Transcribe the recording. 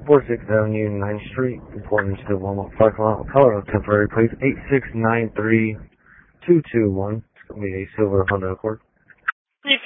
46th Avenue, 9th Street, reporting to the Walmart parking lot. Color of temporary plate 8693221. It's going to be a silver Honda Accord.